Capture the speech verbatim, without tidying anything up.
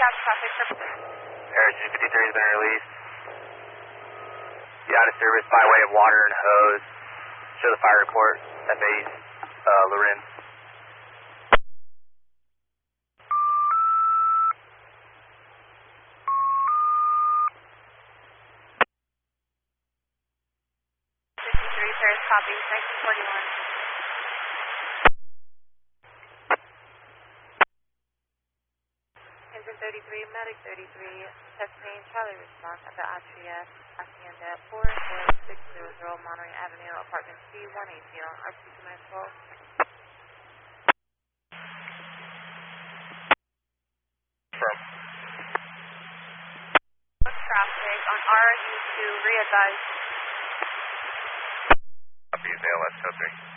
have traffic for... Air G fifty-three has been released. Be out of service by way of water and hose. Show the fire report. F A uh, Loren. fifty-three, sir, copy. nineteen forty-one. Engine thirty-three, Medic thirty-three, testing Charlie response at the Atria Hacienda four four six zero zero, Monterey Avenue, apartment C one eighty, R T two minutes twelve. Firm. Traffic on R U two, re-advise. Copy, A L S, code three.